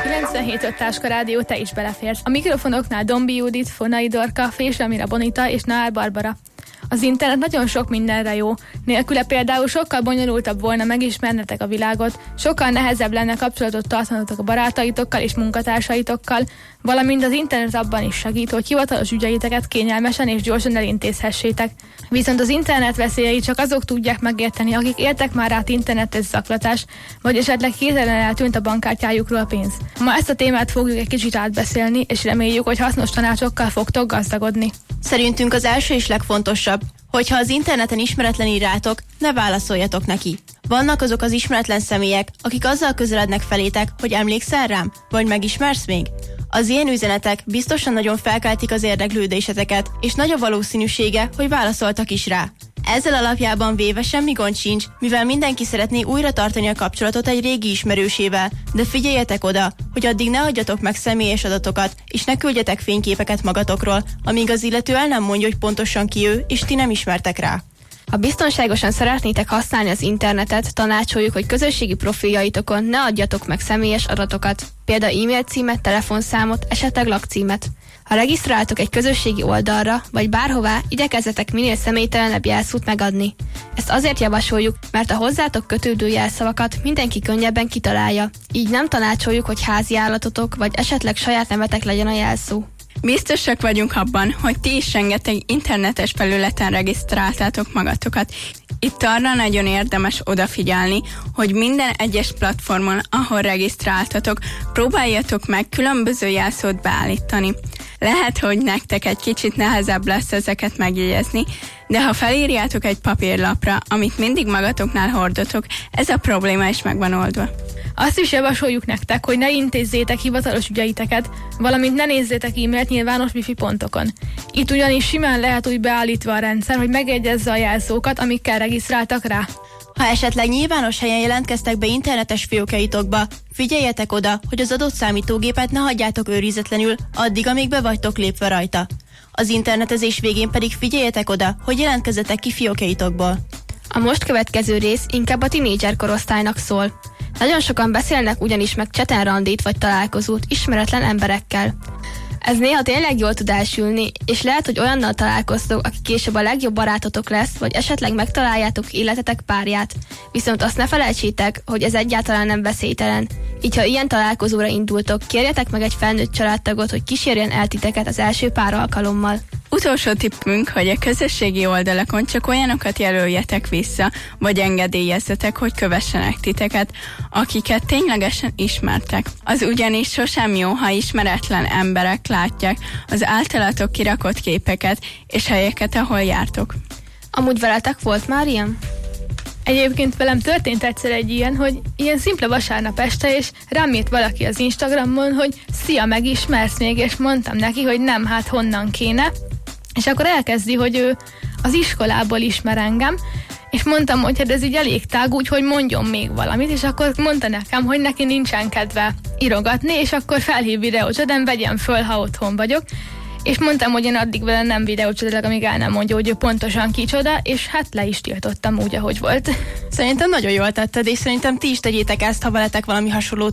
97.5 Táska Rádió, te is beleférsz. A mikrofonoknál Dombi Judit, Fonai Dorka, Fés Amira Bonita és Naár Barbara. Az internet nagyon sok mindenre jó. Nélküle például sokkal bonyolultabb volna megismernetek a világot, sokkal nehezebb lenne kapcsolatot tartanatok a barátaitokkal és munkatársaitokkal, valamint az internet abban is segít, hogy hivatalos ügyeiteket kényelmesen és gyorsan elintézhessétek. Viszont az internet veszélyeit csak azok tudják megérteni, akik éltek már át internetes zaklatás, vagy esetleg hirtelen eltűnt a bankkártyájukról a pénz. Ma ezt a témát fogjuk egy kicsit átbeszélni, és reméljük, hogy hasznos tanácsokkal fogtok gazdagodni. Szerintünk az első és legfontosabb, hogyha az interneten ismeretlen ír rátok, ne válaszoljatok neki. Vannak azok az ismeretlen személyek, akik azzal közelednek felétek, hogy emlékszel rám, vagy megismersz még? Az ilyen üzenetek biztosan nagyon felkeltik az érdeklődéseteket, és nagy a valószínűsége, hogy válaszoltak is rá. Ezzel alapjában véve semmi gond sincs, mivel mindenki szeretné újra tartani a kapcsolatot egy régi ismerősével, de figyeljetek oda, hogy addig ne adjatok meg személyes adatokat, és ne küldjetek fényképeket magatokról, amíg az illető el nem mondja, hogy pontosan ki ő, és ti nem ismertek rá. Ha biztonságosan szeretnétek használni az internetet, tanácsoljuk, hogy közösségi profiljaitokon ne adjatok meg személyes adatokat, például e-mail címet, telefonszámot, esetleg lakcímet. Ha regisztráltok egy közösségi oldalra, vagy bárhová, igyekezzetek minél személytelenebb jelszót megadni. Ezt azért javasoljuk, mert a hozzátok kötődő jelszavakat mindenki könnyebben kitalálja. Így nem tanácsoljuk, hogy házi állatotok, vagy esetleg saját nevetek legyen a jelszó. Biztosak vagyunk abban, hogy ti is rengeteg internetes felületen regisztráltátok magatokat. Itt arra nagyon érdemes odafigyelni, hogy minden egyes platformon, ahol regisztráltatok, próbáljatok meg különböző jelszót beállítani. Lehet, hogy nektek egy kicsit nehezebb lesz ezeket megjegyezni, de ha felírjátok egy papírlapra, amit mindig magatoknál hordotok, ez a probléma is meg van oldva. Azt is javasoljuk nektek, hogy ne intézzétek hivatalos ügyeiteket, valamint ne nézzétek e-mailt nyilvános wifi pontokon. Itt ugyanis simán lehet úgy beállítva a rendszer, hogy megjegyezze a jelszókat, amikkel regisztráltak rá. Ha esetleg nyilvános helyen jelentkeztek be internetes fiókjaitokba, figyeljetek oda, hogy az adott számítógépet ne hagyjátok őrizetlenül addig, amíg be vagytok lépve rajta. Az internetezés végén pedig figyeljetek oda, hogy jelentkezzetek ki fiókjaitokból. A most következő rész inkább a tinédzser korosztálynak szól. Nagyon sokan beszélnek ugyanis meg chaten randit vagy találkozót ismeretlen emberekkel. Ez néha tényleg jól tud elsülni, és lehet, hogy olyannal találkoztok, aki később a legjobb barátotok lesz, vagy esetleg megtaláljátok életetek párját. Viszont azt ne felejtsétek, hogy ez egyáltalán nem veszélytelen. Így ha ilyen találkozóra indultok, kérjetek meg egy felnőtt családtagot, hogy kísérjen el titeket az első pár alkalommal. Utolsó tippünk, hogy a közösségi oldalakon csak olyanokat jelöljetek vissza, vagy engedélyezzetek, hogy kövessenek titeket, akiket ténylegesen ismertek. Az ugyanis sosem jó, ha ismeretlen emberek látják az általatok kirakott képeket és helyeket, ahol jártok. Amúgy veletek volt már ilyen? Egyébként velem történt egyszer egy ilyen, hogy ilyen szimpla vasárnap este, és rám írt valaki az Instagramon, hogy szia, megismersz még, és mondtam neki, hogy nem, hát honnan kéne. És akkor elkezdi, hogy ő az iskolából ismer engem, és mondtam, hogy hát ez így elég tág, úgyhogy mondjon még valamit, és akkor mondta nekem, hogy neki nincsen kedve írogatni, és akkor felhív videócsaten, vegyem föl, ha otthon vagyok. És mondtam, hogy én addig vele nem videócsatlak, amíg el nem mondja, hogy ő pontosan kicsoda, és hát le is tiltottam úgy, ahogy volt. Szerintem nagyon jól tetted, és szerintem ti is tegyétek ezt, ha veletek valami hasonló